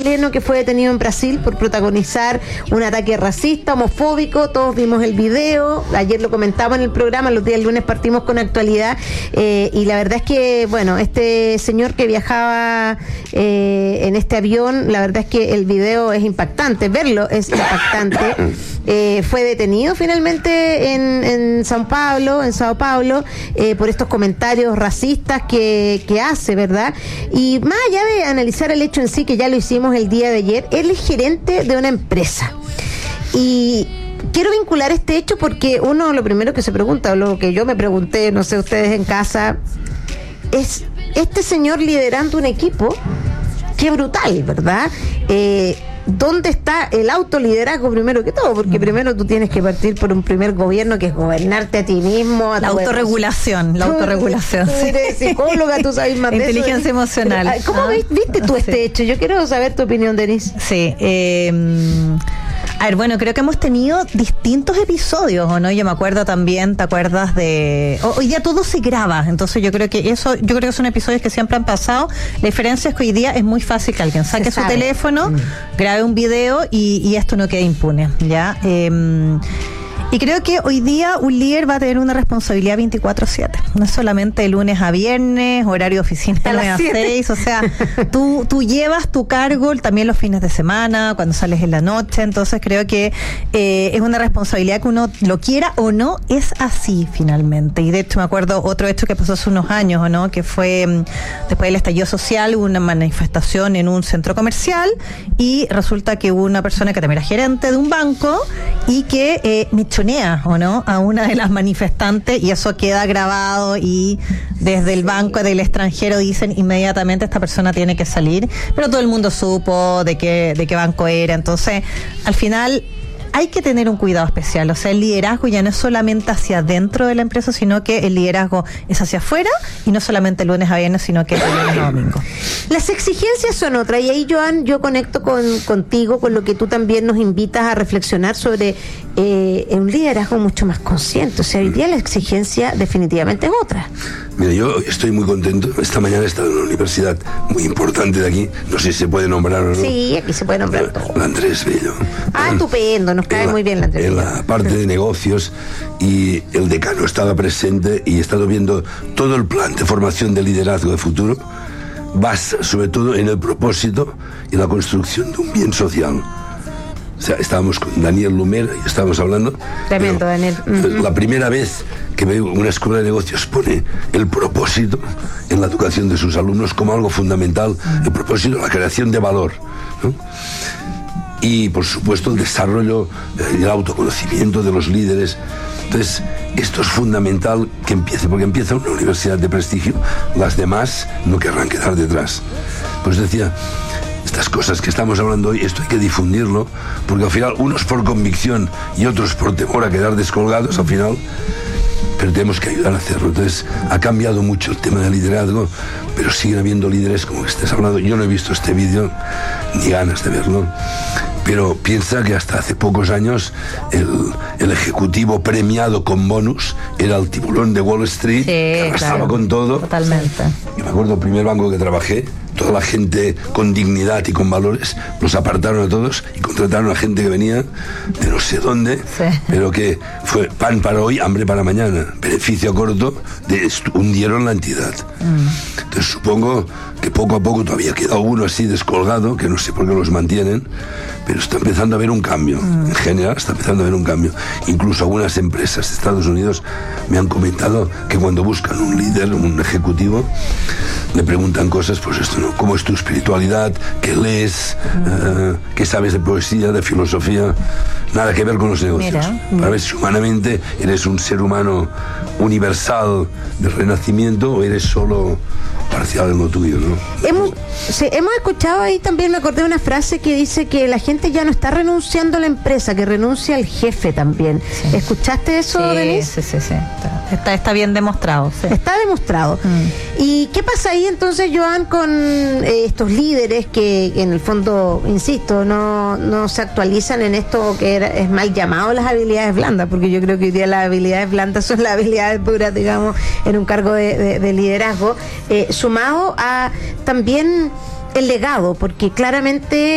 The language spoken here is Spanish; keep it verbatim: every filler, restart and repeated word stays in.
chileno que fue detenido en Brasil por protagonizar un ataque racista, homofóbico. Todos vimos el video, ayer lo comentaba en el programa, los días lunes partimos con actualidad, eh, y la verdad es que, bueno, este señor que viajaba eh, en este avión, la verdad es que el video es impactante, verlo es impactante. Eh, fue detenido finalmente en, en Sao Paulo, en Sao Paulo, eh, por estos comentarios racistas que, que hace, ¿verdad? Y más allá de analizar el hecho en sí, que ya lo hicimos el día de ayer, él es gerente de una empresa. Y quiero vincular este hecho porque uno lo primero que se pregunta, o lo que yo me pregunté, no sé ustedes en casa, es este señor liderando un equipo, qué brutal, ¿verdad? Eh, ¿Dónde está el autoliderazgo primero que todo? Porque primero tú tienes que partir por un primer gobierno que es gobernarte a ti mismo. A la autorregulación, la autorregulación. Tú eres psicóloga, tú sabes más de eso. Inteligencia emocional. ¿Cómo ah, viste tú este sí. hecho? Yo quiero saber tu opinión, Denise. Sí, eh... A ver, bueno, creo que hemos tenido distintos episodios, ¿o no? Yo me acuerdo también, ¿te acuerdas de...? Hoy día todo se graba, entonces yo creo que eso, yo creo que son episodios que siempre han pasado. La diferencia es que hoy día es muy fácil que alguien saque su teléfono, mm. grabe un video y, y esto no queda impune, ¿ya? Eh, Y creo que hoy día un líder va a tener una responsabilidad veinticuatro siete. No es solamente de lunes a viernes, horario de oficina de nueve a seis. O sea, tú, tú llevas tu cargo también los fines de semana, cuando sales en la noche. Entonces creo que eh, es una responsabilidad que uno lo quiera o no, es así finalmente. Y de hecho me acuerdo otro hecho que pasó hace unos años, ¿o no? Que fue después del estallido social, hubo una manifestación en un centro comercial y resulta que hubo una persona que también era gerente de un banco y que eh, me o no a una de las manifestantes, y eso queda grabado y desde el banco del extranjero dicen inmediatamente esta persona tiene que salir, pero todo el mundo supo de qué de qué banco era. Entonces al final hay que tener un cuidado especial, o sea, el liderazgo ya no es solamente hacia adentro de la empresa, sino que el liderazgo es hacia afuera, y no solamente lunes a viernes, sino que de lunes a domingo. Las exigencias son otras, y ahí, Joan, yo conecto con contigo, con lo que tú también nos invitas a reflexionar sobre eh, un liderazgo mucho más consciente. O sea, hoy día la exigencia definitivamente es otra. Mira, yo estoy muy contento. Esta mañana he estado en una universidad muy importante de aquí, no sé si se puede nombrar o no. Sí, aquí se puede nombrar todo. La Andrés Bello. Ah, estupendo, nos cae la, muy bien la Andrés En Bello. la parte de negocios, y el decano estaba presente y he estado viendo todo el plan de formación de liderazgo de futuro, basa sobre todo en el propósito y la construcción de un bien social. O sea, estábamos con Daniel Lumera y estábamos hablando. Tremendo, Daniel. Uh-huh. La primera vez que veo una escuela de negocios pone el propósito en la educación de sus alumnos como algo fundamental, el propósito, la creación de valor, ¿no? Y por supuesto el desarrollo y el autoconocimiento de los líderes. Entonces esto es fundamental que empiece, porque empieza una universidad de prestigio, las demás no querrán quedar detrás. Pues decía, estas cosas que estamos hablando hoy, esto hay que difundirlo, porque al final unos por convicción y otros por temor a quedar descolgados al final, pero tenemos que ayudar a hacerlo. Entonces ha cambiado mucho el tema del liderazgo, pero siguen habiendo líderes como que estés hablando. Yo no he visto este vídeo ni ganas de verlo, pero piensa que hasta hace pocos años el, el ejecutivo premiado con bonus era el tiburón de Wall Street, sí, que arrasaba claro, con todo. Totalmente. Yo me acuerdo el primer banco que trabajé, toda la gente con dignidad y con valores, los apartaron a todos y contrataron a gente que venía de no sé dónde, sí, pero que fue pan para hoy, hambre para mañana, beneficio a corto, de, hundieron la entidad. Mm. Entonces supongo que poco a poco todavía queda uno así descolgado, que no sé por qué los mantienen, pero está empezando a haber un cambio. Mm. En general está empezando a haber un cambio. Incluso algunas empresas de Estados Unidos me han comentado que cuando buscan un líder, un ejecutivo, le preguntan cosas, pues esto, ¿no? ¿Cómo es tu espiritualidad? ¿Qué lees? Mm. Uh, ¿Qué sabes de poesía, de filosofía? Nada que ver con los negocios. Mira. Para ver si humanamente eres un ser humano universal del renacimiento o eres solo parcial en lo tuyo, ¿no? Hemos, sí, hemos escuchado ahí también, me acordé de una frase que dice que la gente ya no está renunciando a la empresa, que renuncia al jefe también. Sí. ¿Escuchaste eso, sí, Denise? Sí, sí, sí. Está, está bien demostrado. Sí. Está demostrado. Mm. ¿Y qué pasa ahí entonces, Joan, con eh, estos líderes que, que en el fondo, insisto, no, no se actualizan en esto que era, es mal llamado las habilidades blandas? Porque yo creo que hoy día las habilidades blandas son las habilidades duras, digamos, en un cargo de, de, de liderazgo, eh, sumado a también el legado, porque claramente